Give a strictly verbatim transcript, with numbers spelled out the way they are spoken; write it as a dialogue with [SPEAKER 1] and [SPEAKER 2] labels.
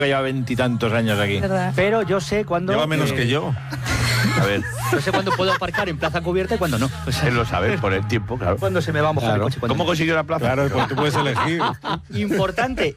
[SPEAKER 1] que lleva veintitantos años aquí.
[SPEAKER 2] ¿Verdad?
[SPEAKER 3] Pero yo sé cuándo...
[SPEAKER 4] Lleva menos
[SPEAKER 3] eh,
[SPEAKER 4] que yo.
[SPEAKER 5] A ver,
[SPEAKER 3] Yo sé cuándo puedo aparcar en plaza cubierta y cuándo no. O sea,
[SPEAKER 5] él lo sabe por el tiempo, claro.
[SPEAKER 3] cuándo se me va a mojar
[SPEAKER 1] Claro.
[SPEAKER 3] el coche. cuándo
[SPEAKER 5] ¿Cómo
[SPEAKER 3] no.
[SPEAKER 5] consiguió la plaza?
[SPEAKER 1] Claro, porque tú puedes elegir.
[SPEAKER 3] Importante,